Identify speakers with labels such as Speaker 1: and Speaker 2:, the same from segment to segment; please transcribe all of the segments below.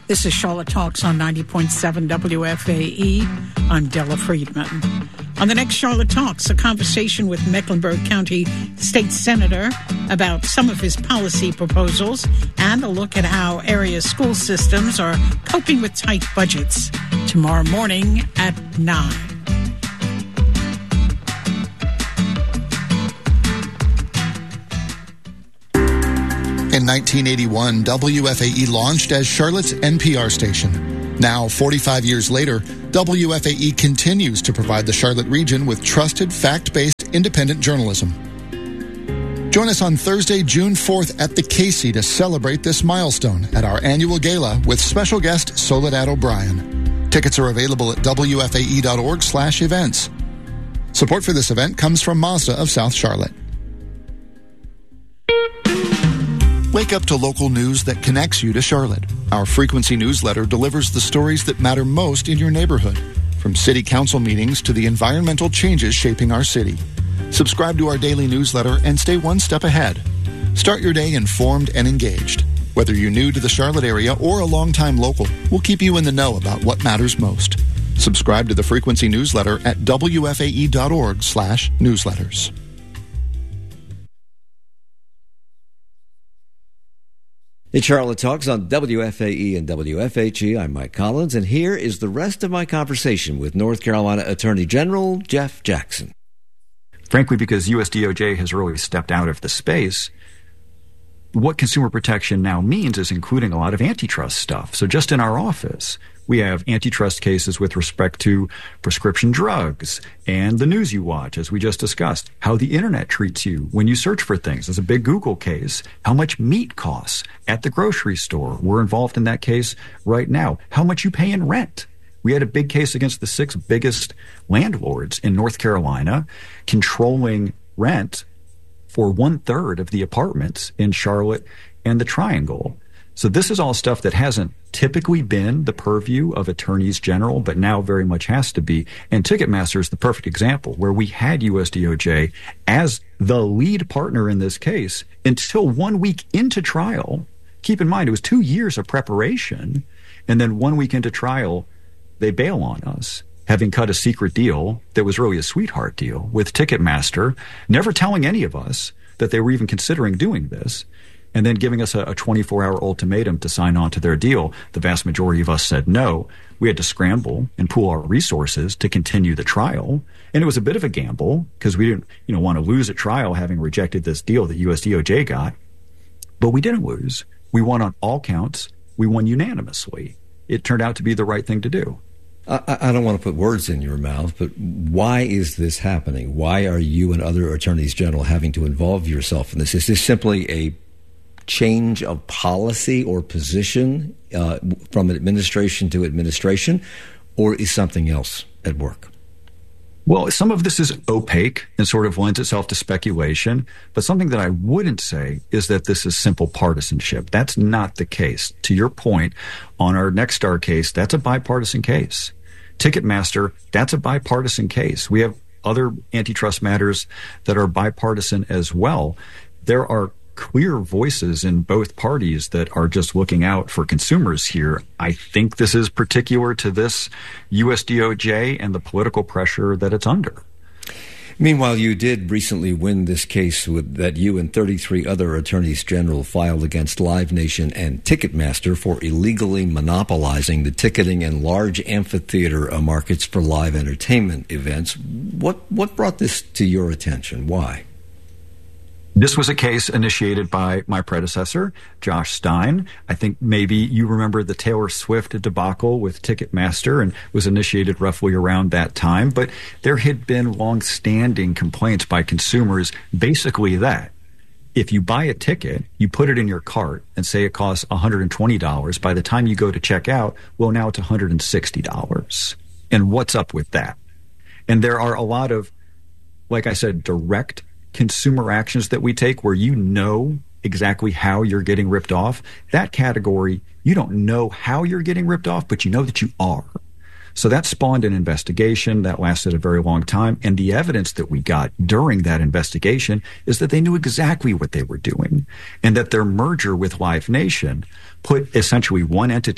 Speaker 1: This is Charlotte Talks on 90.7 WFAE. I'm Della Friedman. On the next Charlotte Talks, a conversation with Mecklenburg County State Senator about some of his policy proposals and a look at how area school systems are coping with tight budgets. Tomorrow morning at 9.
Speaker 2: In 1981, WFAE launched as Charlotte's NPR station. Now, 45 years later, WFAE continues to provide the Charlotte region with trusted, fact-based, independent journalism. Join us on Thursday, June 4th at the Casey to celebrate this milestone at our annual gala with special guest Soledad O'Brien. Tickets are available at wfae.org/events. Support for this event comes from Mazda of South Charlotte. Wake up to local news that connects you to Charlotte. Our Frequency newsletter delivers the stories that matter most in your neighborhood, from city council meetings to the environmental changes shaping our city. Subscribe to our daily newsletter and stay one step ahead. Start your day informed and engaged. Whether you're new to the Charlotte area or a longtime local, we'll keep you in the know about what matters most. Subscribe to the Frequency newsletter at wfae.org/newsletters.
Speaker 3: It's Charlotte Talks on WFAE and WFHE. I'm Mike Collins, and here is the rest of my conversation with North Carolina Attorney General Jeff Jackson.
Speaker 4: Frankly, because USDOJ has really stepped out of the space, what consumer protection now means is including a lot of antitrust stuff. So just in our office, we have antitrust cases with respect to prescription drugs and the news you watch, as we just discussed, how the internet treats you when you search for things. There's a big Google case, how much meat costs at the grocery store. We're involved in that case right now. How much you pay in rent. We had a big case against the 6 biggest landlords in North Carolina controlling rent for 1/3 of the apartments in Charlotte and the Triangle. So this is all stuff that hasn't typically been the purview of attorneys general, but now very much has to be. And Ticketmaster is the perfect example, where we had USDOJ as the lead partner in this case until 1 week into trial. Keep in mind, it was 2 years of preparation, and then 1 week into trial, they bail on us, having cut a secret deal that was really a sweetheart deal with Ticketmaster, never telling any of us that they were even considering doing this, and then giving us a 24-hour ultimatum to sign on to their deal. The vast majority of us said no. We had to scramble and pool our resources to continue the trial. And it was a bit of a gamble because we didn't want to lose a trial having rejected this deal that USDOJ got. But we didn't lose. We won on all counts. We won unanimously. It turned out to be the right thing to do.
Speaker 3: I don't want to put words in your mouth, but why is this happening? Why are you and other attorneys general having to involve yourself in this? Is this simply a change of policy or position from administration to administration, or is something else at work?
Speaker 4: Well, some of this is opaque and sort of lends itself to speculation, but something that I wouldn't say is that this is simple partisanship. That's not the case. To your point, on our Nexstar case, that's a bipartisan case. Ticketmaster, that's a bipartisan case. We have other antitrust matters that are bipartisan as well. There are clear voices in both parties that are just looking out for consumers here. I think this is particular to this USDOJ and the political pressure that it's under.
Speaker 3: Meanwhile, you did recently win this case that you and 33 other attorneys general filed against Live Nation and Ticketmaster for illegally monopolizing the ticketing and large amphitheater markets for live entertainment events. What brought this to your attention? Why?
Speaker 4: This was a case initiated by my predecessor, Josh Stein. I think maybe you remember the Taylor Swift debacle with Ticketmaster, and was initiated roughly around that time. But there had been long-standing complaints by consumers, basically that if you buy a ticket, you put it in your cart and say it costs $120. By the time you go to check out, well, now it's $160. And what's up with that? And there are a lot of, like I said, direct consumer actions that we take where you know exactly how you're getting ripped off. That category, you don't know how you're getting ripped off, but you know that you are. So that spawned an investigation that lasted a very long time. And the evidence that we got during that investigation is that they knew exactly what they were doing, and that their merger with Live Nation put essentially one entity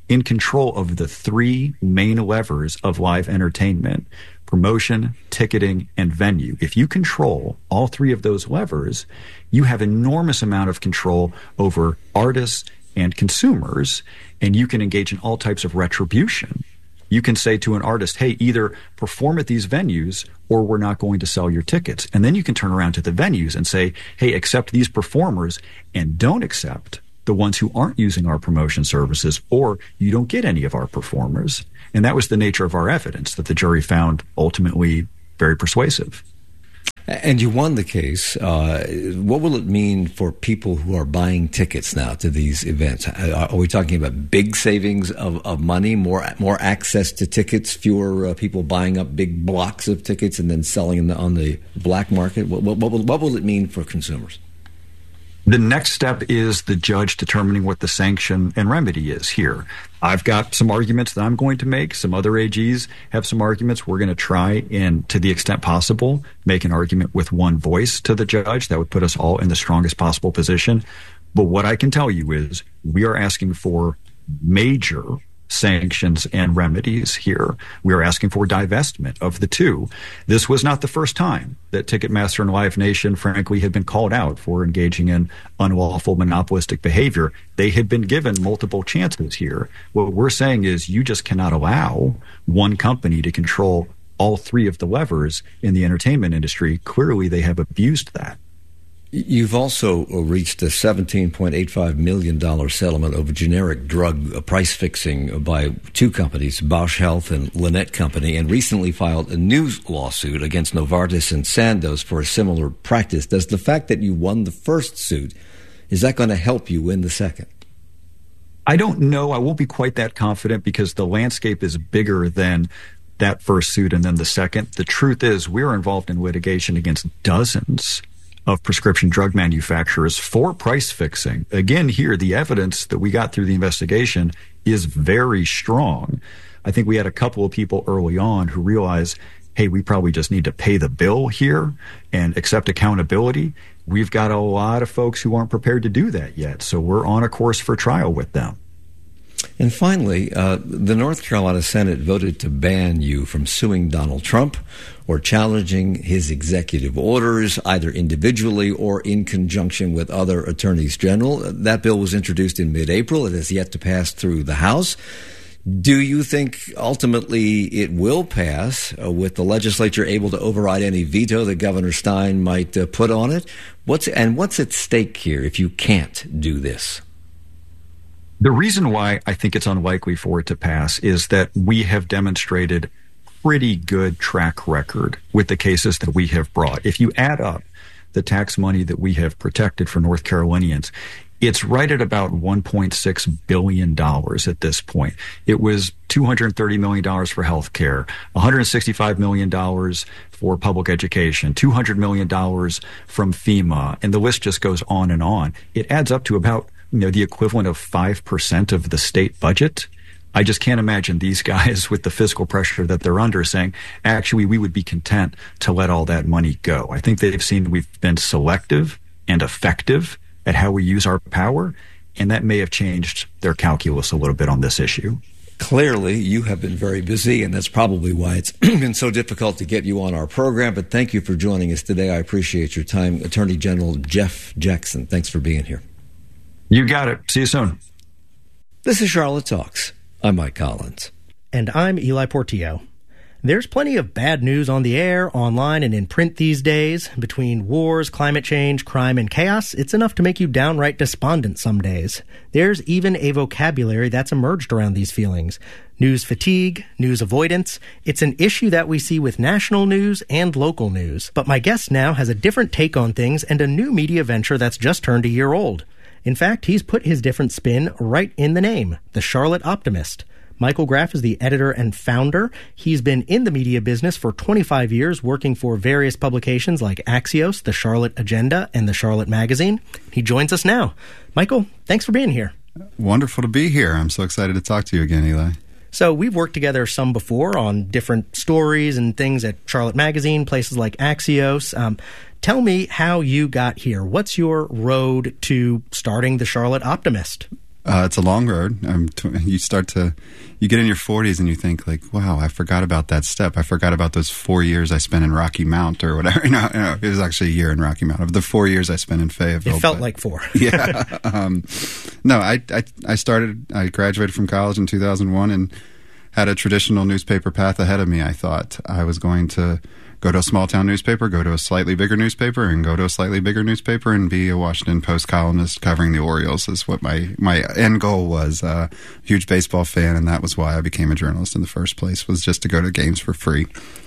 Speaker 4: in control of the three main levers of live entertainment: promotion, ticketing, and venue. If you control all three of those levers, you have enormous amount of control over artists and consumers, and you can engage in all types of retribution. You can say to an artist, hey, either perform at these venues or we're not going to sell your tickets. And then you can turn around to the venues and say, hey, accept these performers and don't accept the ones who aren't using our promotion services, or you don't get any of our performers. And that was the nature of our evidence that the jury found ultimately very persuasive.
Speaker 3: And you won the case. What will it mean for people who are buying tickets now to these events? Are we talking about big savings of money, more access to tickets, fewer people buying up big blocks of tickets and then selling them on the black market? What will it mean for consumers?
Speaker 4: The next step is the judge determining what the sanction and remedy is here. I've got some arguments that I'm going to make. Some other AGs have some arguments. We're going to try and, to the extent possible, make an argument with one voice to the judge. That would put us all in the strongest possible position. But what I can tell you is we are asking for major sanctions and remedies here. We are asking for divestment of the two. This was not the first time that Ticketmaster and Live Nation, frankly, had been called out for engaging in unlawful monopolistic behavior. They had been given multiple chances here. What we're saying is you just cannot allow one company to control all three of the levers in the entertainment industry. Clearly, they have abused that.
Speaker 3: You've also reached a $17.85 million settlement over generic drug price fixing by two companies, Bausch Health and Lannett Company, and recently filed a new lawsuit against Novartis and Sandoz for a similar practice. Does the fact that you won the first suit, is that going to help you win the second?
Speaker 4: I don't know. I won't be quite that confident because the landscape is bigger than that first suit and then the second. The truth is we're involved in litigation against dozens of prescription drug manufacturers for price fixing. Again, here, the evidence that we got through the investigation is very strong. I think we had a couple of people early on who realized, hey, we probably just need to pay the bill here and accept accountability. We've got a lot of folks who aren't prepared to do that yet. So we're on a course for trial with them.
Speaker 3: And finally, the North Carolina Senate voted to ban you from suing Donald Trump or challenging his executive orders, either individually or in conjunction with other attorneys general. That bill was introduced in mid-April. It has yet to pass through the House. Do you think ultimately it will pass with the legislature able to override any veto that Governor Stein might put on it? What's at stake here if you can't do this?
Speaker 4: The reason why I think it's unlikely for it to pass is that we have demonstrated pretty good track record with the cases that we have brought. If you add up the tax money that we have protected for North Carolinians, it's right at about $1.6 billion at this point. It was $230 million for health care, $165 million for public education, $200 million from FEMA, and the list just goes on and on. It adds up to about the equivalent of 5% of the state budget. I just can't imagine these guys with the fiscal pressure that they're under saying, actually, we would be content to let all that money go. I think they've seen we've been selective and effective at how we use our power, and that may have changed their calculus a little bit on this issue.
Speaker 3: Clearly, you have been very busy, and that's probably why it's been so difficult to get you on our program. But thank you for joining us today. I appreciate your time. Attorney General Jeff Jackson, thanks for being here.
Speaker 4: You got it. See you soon.
Speaker 3: This is Charlotte Talks. I'm Mike Collins.
Speaker 5: And I'm Eli Portillo. There's plenty of bad news on the air, online, and in print these days. Between wars, climate change, crime, and chaos, it's enough to make you downright despondent some days. There's even a vocabulary that's emerged around these feelings. News fatigue, news avoidance. It's an issue that we see with national news and local news. But my guest now has a different take on things and a new media venture that's just turned a year old. In fact, he's put his different spin right in the name, The Charlotte Optimist. Michael Graff is the editor and founder. He's been in the media business for 25 years, working for various publications like Axios, The Charlotte Agenda, and The Charlotte Magazine. He joins us now. Michael, thanks for being here.
Speaker 6: Wonderful to be here. I'm so excited to talk to you again, Eli.
Speaker 5: So we've worked together some before on different stories and things at Charlotte Magazine, places like Axios. Tell me how you got here. What's your road to starting The Charlotte Optimist?
Speaker 6: It's a long road. You get in your 40s and you think like, wow, I forgot about that step. I forgot about those 4 years I spent in Rocky Mount or whatever. No, it was actually a year in Rocky Mount. Of the 4 years I spent in Fayetteville.
Speaker 5: It felt like 4.
Speaker 6: Yeah. No, I graduated from college in 2001 and had a traditional newspaper path ahead of me. I thought I was going to go to a small town newspaper, go to a slightly bigger newspaper, and go to a slightly bigger newspaper and be a Washington Post columnist covering the Orioles is what my end goal was. Huge baseball fan, and that was why I became a journalist in the first place, was just to go to games for free.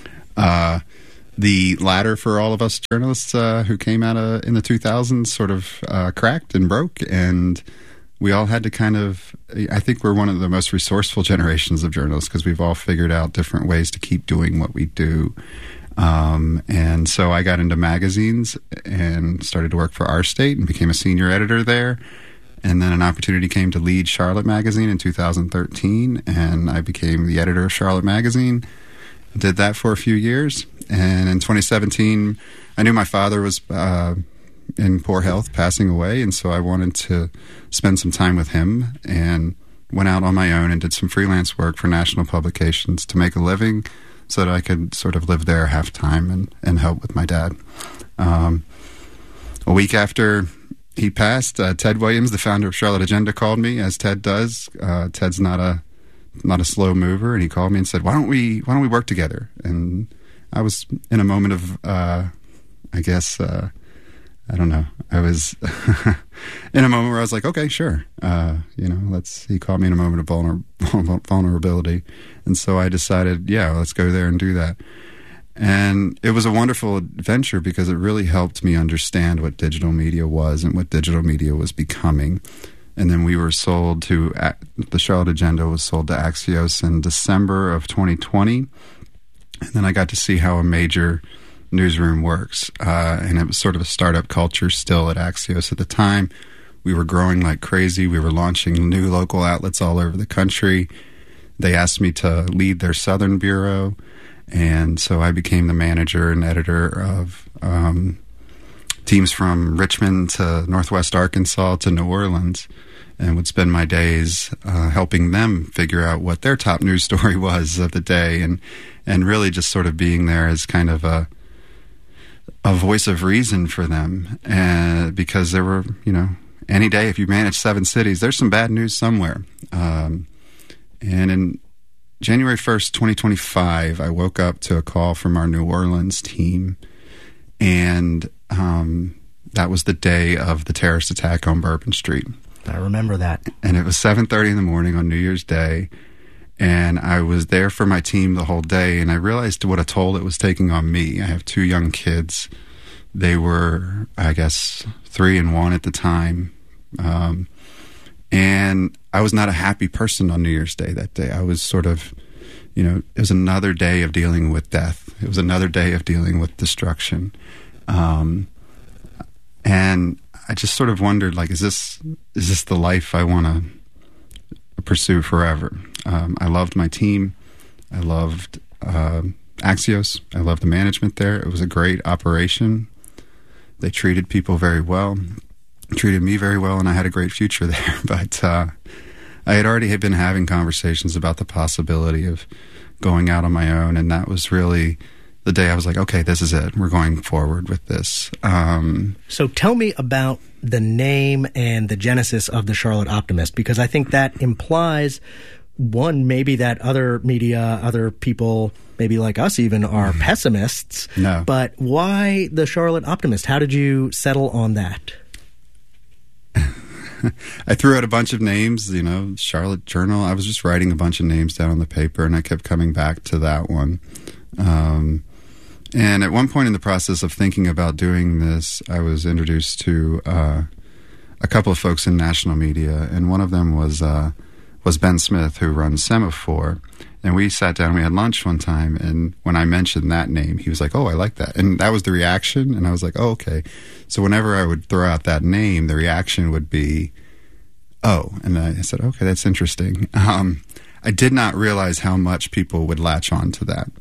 Speaker 6: The ladder for all of us journalists who came out in the 2000s sort of cracked and broke, and we all had to I think we're one of the most resourceful generations of journalists because we've all figured out different ways to keep doing what we do. And so I got into magazines and started to work for Our State and became a senior editor there. And then an opportunity came to lead Charlotte Magazine in 2013, and I became the editor of Charlotte Magazine. Did that for a few years. And in 2017, I knew my father was in poor health, passing away, and so I wanted to spend some time with him and went out on my own and did some freelance work for national publications to make a living so that I could sort of live there half-time and help with my dad. A week after he passed, Ted Williams, the founder of Charlotte Agenda, called me, as Ted does. Ted's not a slow mover, and he called me and said, why don't we work together? And I was in a moment of, I don't know. I was in a moment where I was like, okay, sure. He caught me in a moment of vulnerability. And so I decided, let's go there and do that. And it was a wonderful adventure because it really helped me understand what digital media was and what digital media was becoming. And then we were sold to, the Charlotte Agenda was sold to Axios in December of 2020. And then I got to see how a major newsroom works. And it was sort of a startup culture still at Axios at the time. We were growing like crazy. We were launching new local outlets all over the country. They asked me to lead their Southern Bureau. And so I became the manager and editor of teams from Richmond to Northwest Arkansas to New Orleans, and would spend my days helping them figure out what their top news story was of the day, and really just sort of being there as kind of a voice of reason for them. And because there were, any day if you manage 7 cities, there's some bad news somewhere. And in January 1st, 2025, I woke up to a call from our New Orleans team, and that was the day of the terrorist attack on Bourbon Street.
Speaker 5: I remember that. And
Speaker 6: it was 7:30 in the morning on New Year's Day, and I was there for my team the whole day, and I realized what a toll it was taking on me. I have 2 young kids. They were, I guess, 3 and 1 at the time. And I was not a happy person on New Year's Day that day. I was sort of, it was another day of dealing with death. It was another day of dealing with destruction. And I just sort of wondered, like, is this the life I want to pursue forever? I loved my team. I loved Axios. I loved the management there. It was a great operation. They treated people very well, treated me very well, and I had a great future there. But I had already been having conversations about the possibility of going out on my own, and that was really the day I was like, okay, this is it. We're going forward with this.
Speaker 5: So tell me about the name and the genesis of the Charlotte Optimist, because I think that implies, one, maybe that other media, other people, maybe like us even, are pessimists.
Speaker 6: No.
Speaker 5: But why the Charlotte Optimist? How did you settle on that?
Speaker 6: I threw out a bunch of names, Charlotte Journal. I was just writing a bunch of names down on the paper, and I kept coming back to that one. And at one point in the process of thinking about doing this, I was introduced to a couple of folks in national media, and one of them was Ben Smith, who runs Semaphore. And we sat down, we had lunch one time, and when I mentioned that name, he was like, oh, I like that. And that was the reaction, and I was like, oh, okay. So whenever I would throw out that name, the reaction would be, oh. And I said, okay, that's interesting. I did not realize how much people would latch on to that.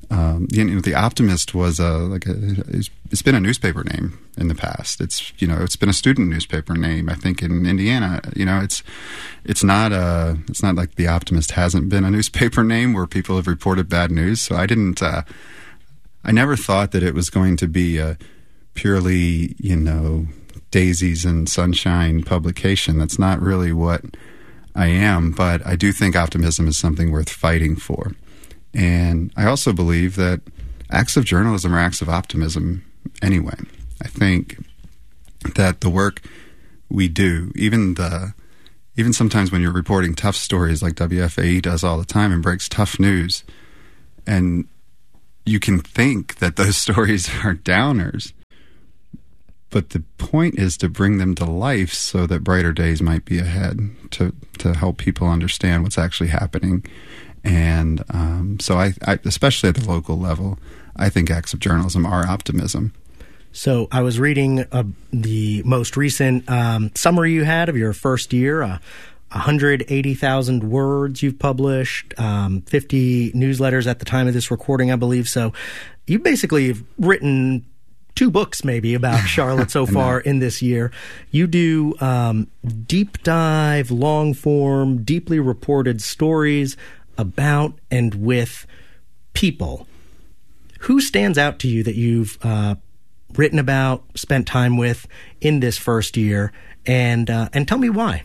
Speaker 6: The Optimist was it's been a newspaper name in the past. It's been a student newspaper name, I think, in Indiana. It's not like the Optimist hasn't been a newspaper name where people have reported bad news. So I never thought that it was going to be a purely, daisies and sunshine publication. That's not really what I am, but I do think optimism is something worth fighting for. And I also believe that acts of journalism are acts of optimism anyway. I think that the work we do, even sometimes when you're reporting tough stories like WFAE does all the time and breaks tough news, and you can think that those stories are downers, but the point is to bring them to life so that brighter days might be ahead, to help people understand what's actually happening. And so I, especially at the local level, I think acts of journalism are optimism.
Speaker 5: So I was reading the most recent summary you had of your first year, 180,000 words you've published, 50 newsletters at the time of this recording, I believe. So you basically have written 2 books maybe about Charlotte so far in this year. You do deep dive, long form, deeply reported stories about and with people. Who stands out to you that you've written about, spent time with in this first year, and tell me why?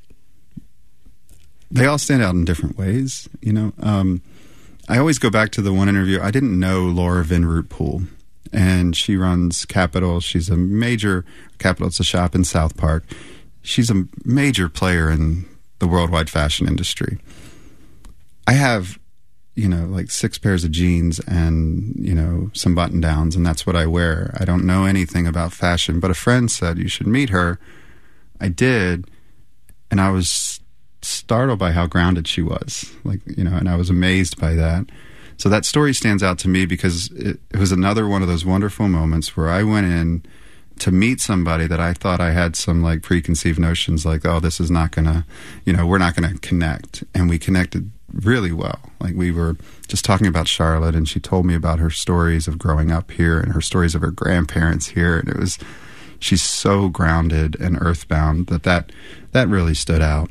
Speaker 6: They all stand out in different ways. I always go back to the one interview. I didn't know Laura Vinroot Poole, and she runs Capital. She's a major Capital. It's a shop in South Park. She's a major player in the worldwide fashion industry. I have, like 6 pairs of jeans and, some button downs, and that's what I wear. I don't know anything about fashion, but a friend said you should meet her. I did, and I was startled by how grounded she was, and I was amazed by that. So that story stands out to me because it was another one of those wonderful moments where I went in to meet somebody that I thought I had some preconceived notions this is not gonna, we're not gonna connect. And we connected really well. We were just talking about Charlotte, and she told me about her stories of growing up here and her stories of her grandparents here. And she's so grounded and earthbound that really stood out.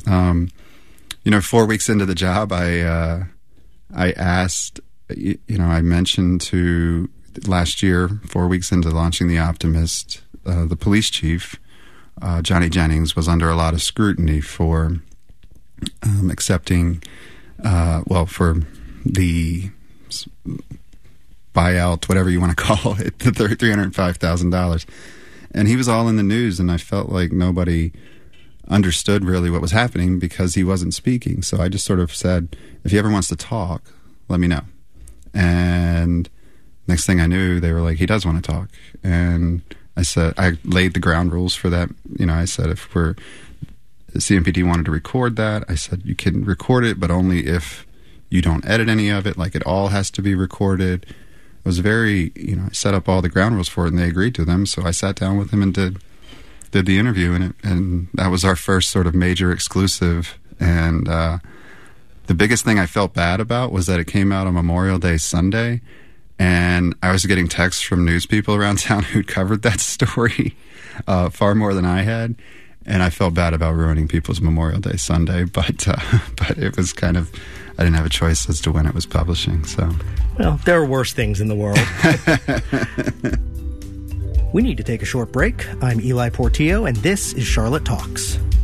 Speaker 6: 4 weeks into the job, I asked, I mentioned to last year, 4 weeks into launching The Optimist, the police chief, Johnny Jennings, was under a lot of scrutiny for accepting, for the buyout, whatever you want to call it, the $305,000. And he was all in the news, and I felt like nobody understood really what was happening because he wasn't speaking. So I just sort of said, if he ever wants to talk, let me know. And next thing I knew, they were like, he does want to talk. And I said, I laid the ground rules for that. I said, if the CMPD wanted to record that, I said, you can record it, but only if you don't edit any of it. It all has to be recorded. It was very, I set up all the ground rules for it, and they agreed to them. So I sat down with him and did the interview, and that was our first sort of major exclusive. And the biggest thing I felt bad about was that it came out on Memorial Day Sunday, and I was getting texts from news people around town who'd covered that story far more than I had, and I felt bad about ruining people's Memorial Day Sunday, but it was kind of, I didn't have a choice as to when it was publishing. So,
Speaker 5: well, there are worse things in the world. We need to take a short break. I'm Eli Portillo, and this is Charlotte Talks.